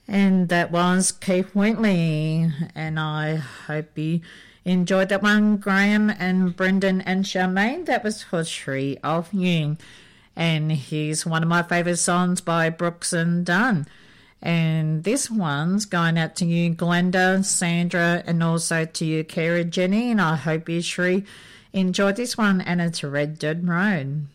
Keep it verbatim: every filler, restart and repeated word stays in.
And that was Keith Wheatley, and I hope you enjoyed that one, Graham and Brendan and Charmaine. That was for Three of You. And here's one of my favourite songs by Brooks and Dunn. And this one's going out to you, Glenda, Sandra, and also to you, Kara, Jenny. And I hope you three enjoyed this one, and it's Red Dirt Road.